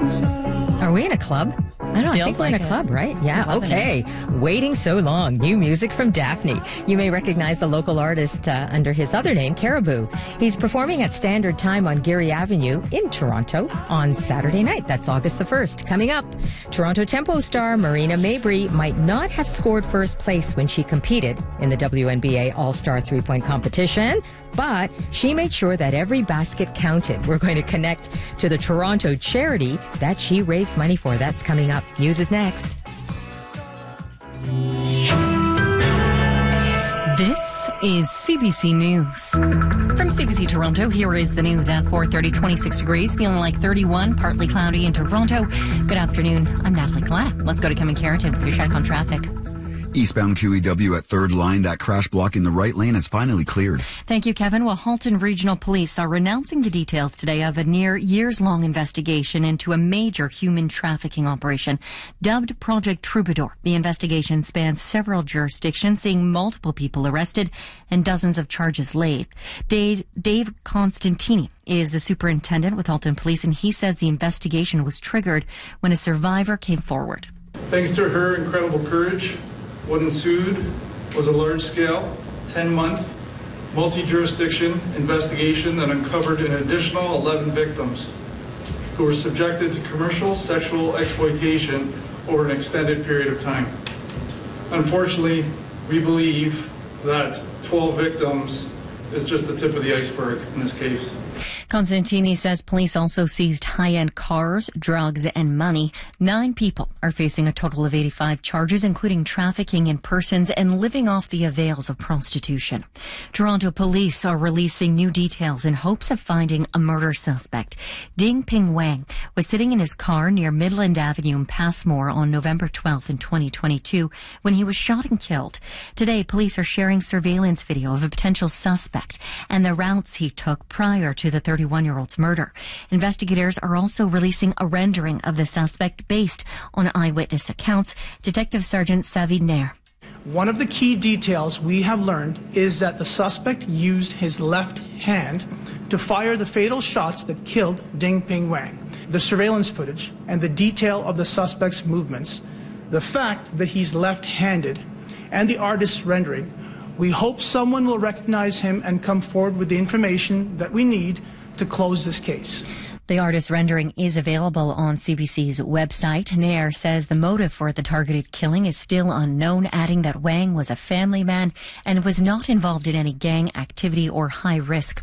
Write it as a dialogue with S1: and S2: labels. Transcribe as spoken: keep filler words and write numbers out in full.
S1: Are we in a club? I don't
S2: Feels
S1: think we're
S2: like
S1: in a
S2: it.
S1: club, right? Yeah,
S2: Loving
S1: okay. Waiting so long. New music from Daphne. You may recognize the local artist uh, under his other name, Caribou. He's performing at Standard Time on Geary Avenue in Toronto on Saturday night. That's August the first. Coming up, Toronto Tempo star Marina Mabrey might not have scored first place when she competed in the W N B A All-Star three-point competition, but she made sure that every basket counted. We're going to connect to the Toronto charity that she raised money for. That's coming up. News is next.
S2: This is C B C News. From C B C Toronto, here is the news at four thirty, twenty-six degrees, feeling like thirty-one, partly cloudy in Toronto. Good afternoon. I'm Natalie Collette. Let's go to Kevin Carrington for your check on traffic.
S3: Eastbound Q E W at third line, that crash block in the right lane is finally cleared.
S2: Thank you, Kevin. Well, Halton Regional Police are announcing the details today of a near years-long investigation into a major human trafficking operation dubbed Project Troubadour. The investigation spans several jurisdictions, seeing multiple people arrested and dozens of charges laid. Dave, Dave Constantini is the superintendent with Halton Police, and he says the investigation was triggered when a survivor came forward.
S4: Thanks to her incredible courage, what ensued was a large-scale, ten-month, multi-jurisdiction investigation that uncovered an additional eleven victims who were subjected to commercial sexual exploitation over an extended period of time. Unfortunately, we believe that twelve victims is just the tip of the iceberg in this case.
S2: Constantini says police also seized high-end cars, drugs, and money. Nine people are facing a total of eighty-five charges, including trafficking in persons and living off the avails of prostitution. Toronto police are releasing new details in hopes of finding a murder suspect. Ding Ping Wang was sitting in his car near Midland Avenue in Passmore on November twelfth in twenty twenty-two when he was shot and killed. Today, police are sharing surveillance video of a potential suspect and the routes he took prior to the thirty-one-year-old's murder. Investigators are also releasing a rendering of the suspect based on eyewitness accounts. Detective Sergeant Savid Nair.
S5: One of the key details we have learned is that the suspect used his left hand to fire the fatal shots that killed Ding Ping Wang. The surveillance footage and the detail of the suspect's movements, the fact that he's left-handed, and the artist's rendering, we hope someone will recognize him and come forward with the information that we need to close this case.
S2: The artist rendering is available on C B C's website. Nair says the motive for the targeted killing is still unknown, adding that Wang was a family man and was not involved in any gang activity or high-risk